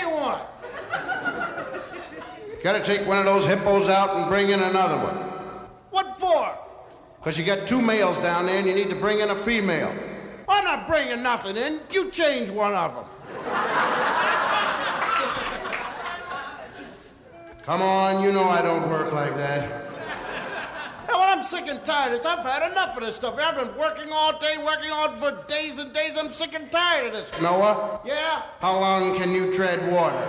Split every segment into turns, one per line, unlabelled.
you want? Gotta take one of those hippos out and bring in another one. What for? Because you got 2 males down there and you need to bring in a female. I'm not bringing nothing in. You change one of them. Come on, you know I don't work like that. Yeah, well, I'm sick and tired of this. I've had enough of this stuff. I've been working all day, working on for days and days. I'm sick and tired of this. Noah? Yeah? How long can you tread water?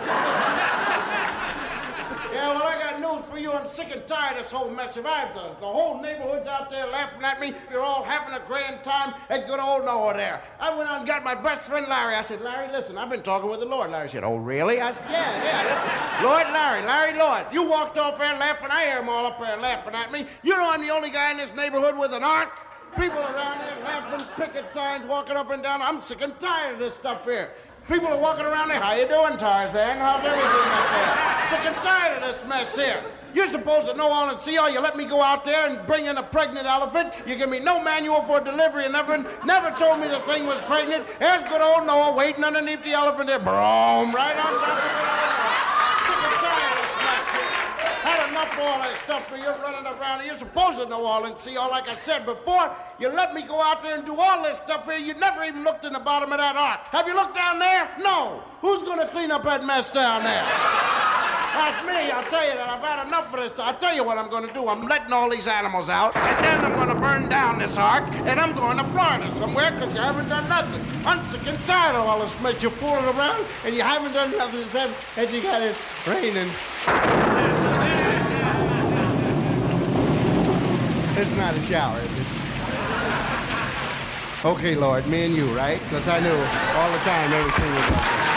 Yeah, well, I got news for you. I'm sick and tired of this whole mess that I've done. The whole neighborhood's out there laughing at me. You're all having a grand time at good old Noah there. I went out and got my best friend Larry. I said, Larry, listen, I've been talking with the Lord. Larry said, oh, really? I said, yeah, listen. Lord, Larry, Lord. You walked off there laughing. I hear them all up there laughing at me. You know I'm the only guy in this neighborhood with an ark? People around there laughing, picket signs, walking up and down. I'm sick and tired of this stuff here. People are walking around there. How you doing, Tarzan? How's everything up there? Sick and tired of this mess here. You're supposed to know all and see all. You let me go out there and bring in a pregnant elephant. You give me no manual for delivery and never told me the thing was pregnant. There's good old Noah waiting underneath the elephant there. Boom, right on top of it. Sick and tired of this mess here. Had enough of all that stuff where you're running around and you're supposed to know all and see all. Like I said before, you let me go out there and do all this stuff here. You never even looked in the bottom of that ark. Have you looked down there? No. Who's going to clean up that mess down there? That's me. I'll tell you that. I've had enough of this. I'll tell you what I'm going to do. I'm letting all these animals out, and then I'm going to burn down this ark, and I'm going to Florida somewhere because you haven't done nothing. I'm sick and tired of all this mess. You're fooling around, and you haven't done nothing except that you got it raining. It's not a shower, is it? Okay, Lord, me and you, right? Because I knew all the time everything was up there.